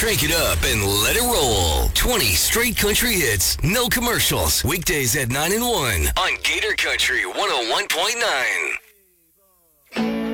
Crank it up and let it roll. 20 straight country hits, no commercials. Weekdays at 9 and 1 on Gator Country 101.9.